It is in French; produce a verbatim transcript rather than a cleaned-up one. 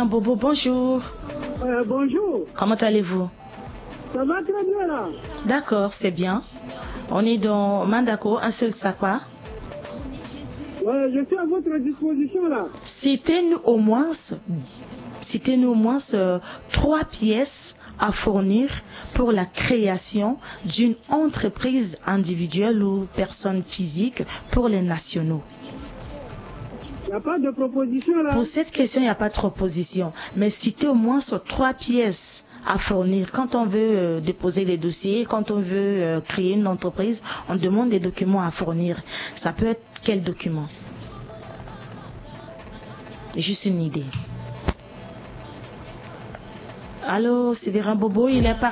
Bobo, bonjour. Euh, bonjour. Comment allez-vous? Ça va très bien là. D'accord, c'est bien. On est dans Mandako, un seul sapa. Ouais, je suis à votre disposition là. Citez-nous au moins, citez-nous au moins euh, trois pièces à fournir pour la création d'une entreprise individuelle ou personne physique pour les nationaux. Il n'y a pas de proposition là. Pour cette question, il n'y a pas de proposition. Mais citez au moins sur trois pièces à fournir. Quand on veut euh, déposer des dossiers, quand on veut euh, créer une entreprise, on demande des documents à fournir. Ça peut être quel document? Juste une idée. Allô, c'est Véran Bobo, il est parti.